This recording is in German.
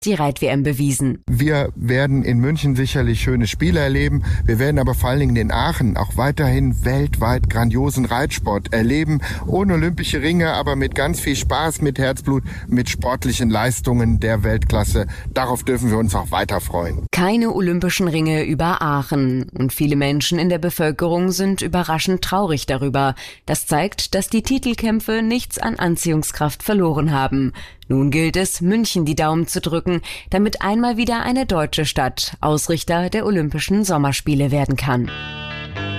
die Reit-WM bewiesen. Wir werden in München sicherlich schöne Spiele erleben. Wir werden aber vor allen Dingen in Aachen auch weiterhin weltweit grandiosen Reitsport erleben. Ohne olympische Ringe, aber mit ganz viel Spaß, mit Herzblut, mit sportlichen Leistungen der Weltklasse. Darauf dürfen wir uns auch weiter freuen. Keine olympischen Ringe über Aachen. Und viele Menschen in der Bevölkerung sind überraschend traurig darüber. Das zeigt, dass die Titelkämpfe nichts an Anziehungskraft verloren haben. Nun gilt es, München die Daumen zu drücken, damit einmal wieder eine deutsche Stadt Ausrichter der Olympischen Sommerspiele werden kann.